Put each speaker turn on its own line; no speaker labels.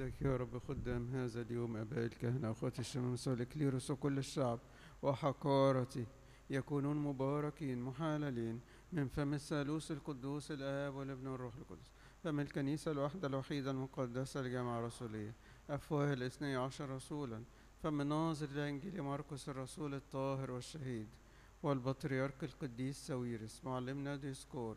مجدك يا رب خدام هذا اليوم أباء الكهنة أخواتي الشمامسة والإكليروس وكل الشعب وحقارتي يكونون مباركين محاللين من فم الثالوث القدوس الآب والابن والروح القدس، فم الكنيسة الواحدة الوحيدة المقدسة الجامعة الرسولية، أفواه الاثني عشر رسولا، فم ناظر لإنجيل مرقس الرسول الطاهر والشهيد، والبطريرك القديس ساويرس معلمنا ديسكور